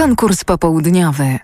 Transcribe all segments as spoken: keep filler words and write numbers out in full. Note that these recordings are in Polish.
Konkurs popołudniowy.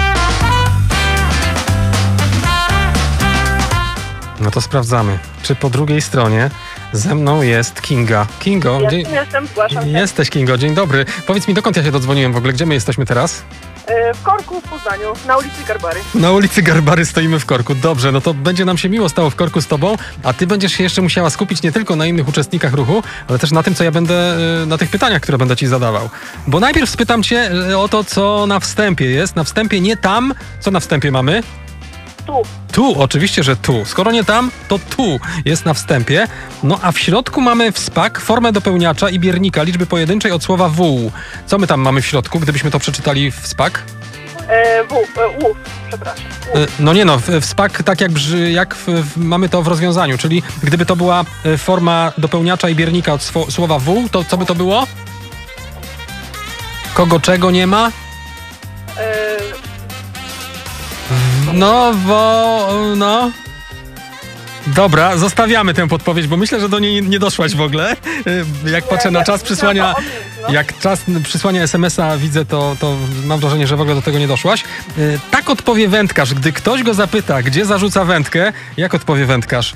No to sprawdzamy, czy po drugiej stronie ze mną jest Kinga. Kingo, Jestem, dzień... jestem, zgłaszam się. Jesteś, Kingo, dzień dobry. Powiedz mi, dokąd ja się dodzwoniłem w ogóle? Gdzie my jesteśmy teraz? E, W Korku w Poznaniu, na ulicy Garbary. Na ulicy Garbary stoimy w korku. Dobrze, no to będzie nam się miło stało w korku z tobą, a ty będziesz się jeszcze musiała skupić nie tylko na innych uczestnikach ruchu, ale też na tym, co ja będę, y, na tych pytaniach, które będę ci zadawał. Bo najpierw spytam cię y, o to, co na wstępie jest. Na wstępie nie tam, co na wstępie mamy? Tu. Tu, oczywiście, że tu. Skoro nie tam, to tu jest na wstępie. No a w środku mamy wspak, formę dopełniacza i biernika liczby pojedynczej od słowa wół. Co my tam mamy w środku, gdybyśmy to przeczytali w wspak? E, w, e, U, przepraszam. U. Y, No nie no, w- wspak tak jak, brzy, jak w, w, mamy to w rozwiązaniu, czyli gdyby to była y, forma dopełniacza i biernika od swo, słowa wół, to co by to było? Kogo czego nie ma? E, No, bo... no... Dobra, zostawiamy tę podpowiedź, bo myślę, że do niej nie doszłaś w ogóle. Y, Jak patrzę na czas przysłania... no. Jak czas przysłania es em es a widzę, to, to mam wrażenie, że w ogóle do tego nie doszłaś. Y, Tak odpowie wędkarz. Gdy ktoś go zapyta, gdzie zarzuca wędkę, jak odpowie wędkarz?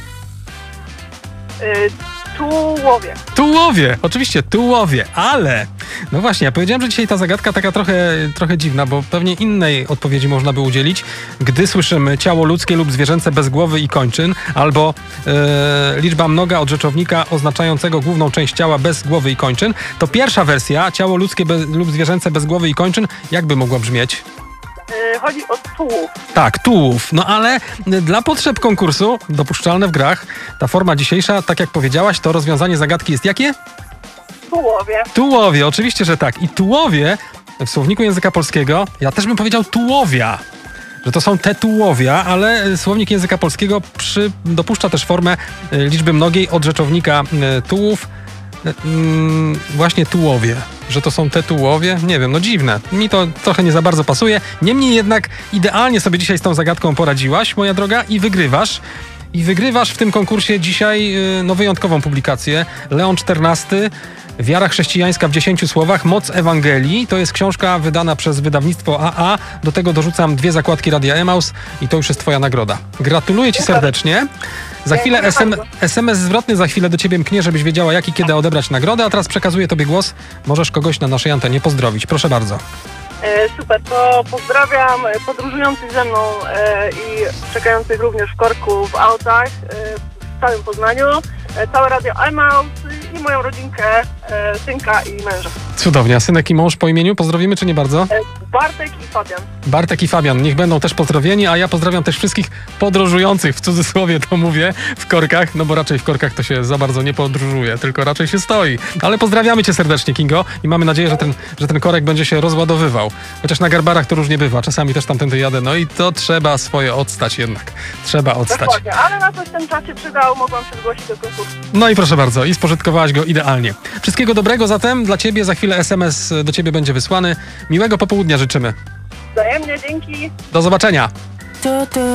E, Tułowie. Tułowie, oczywiście tułowie, ale no właśnie, ja powiedziałem, że dzisiaj ta zagadka taka trochę, trochę dziwna, bo pewnie innej odpowiedzi można by udzielić, gdy słyszymy ciało ludzkie lub zwierzęce bez głowy i kończyn, albo e, liczba mnoga od rzeczownika oznaczającego główną część ciała bez głowy i kończyn, to pierwsza wersja, ciało ludzkie bez, lub zwierzęce bez głowy i kończyn, jakby mogła brzmieć? E, Chodzi o tułów. Tak, tułów. No ale dla potrzeb konkursu, dopuszczalne w grach, ta forma dzisiejsza, tak jak powiedziałaś, to rozwiązanie zagadki jest jakie? Tułowie. Tułowie, oczywiście, że tak. I tułowie w słowniku języka polskiego, ja też bym powiedział tułowia, że to są te tułowia, ale słownik języka polskiego przy, dopuszcza też formę e, liczby mnogiej od rzeczownika e, tułów, e, mm, właśnie tułowie. Że to są te tułowie? Nie wiem, no dziwne. Mi to trochę nie za bardzo pasuje. Niemniej jednak idealnie sobie dzisiaj z tą zagadką poradziłaś, moja droga, i wygrywasz. I wygrywasz w tym konkursie dzisiaj yy, no, wyjątkową publikację. Leon czternasty, Wiara chrześcijańska w dziesięciu słowach, Moc Ewangelii. To jest książka wydana przez wydawnictwo a a. Do tego dorzucam dwie zakładki Radia Emaus i to już jest twoja nagroda. Gratuluję ci serdecznie. Za chwilę es em es em es zwrotny za chwilę do ciebie mknie, żebyś wiedziała, jak i kiedy odebrać nagrodę, a teraz przekazuję tobie głos. Możesz kogoś na naszej antenie pozdrowić. Proszę bardzo. E, Super, to pozdrawiam podróżujących ze mną e, i czekających również w Korku, w autach, e, w całym Poznaniu, e, całe Radio Emaus i moją rodzinkę, e, synka i męża. Cudownie. A synek i mąż po imieniu pozdrowimy, czy nie bardzo? E, Bartek i Fabian. Bartek i Fabian, niech będą też pozdrowieni, a ja pozdrawiam też wszystkich podróżujących, w cudzysłowie to mówię, w korkach, no bo raczej w korkach to się za bardzo nie podróżuje, tylko raczej się stoi. Ale pozdrawiamy cię serdecznie, Kingo, i mamy nadzieję, że ten, że ten korek będzie się rozładowywał. Chociaż na Garbarach to różnie bywa, czasami też tamtędy jadę, no i to trzeba swoje odstać jednak. Trzeba odstać. Dokładnie, ale na coś ten czas się przydał, mogłam się zgłosić do konkursu. No i proszę bardzo, i spożytkowałaś go idealnie. Wszystkiego dobrego zatem dla ciebie, za chwilę es em es do ciebie będzie wysłany. Miłego popołudnia życzymy. Wzajemnie, dzięki. Do zobaczenia. Tu, tu.